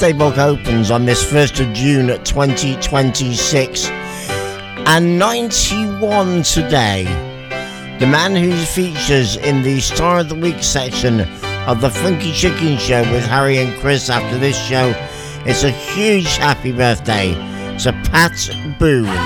birthday book opens on this 1st of June 2026, and 91 today. The man who features in the Star of the Week section of the Funky Chicken Show with Harry and Chris after this show. It's a huge happy birthday to Pat Boone.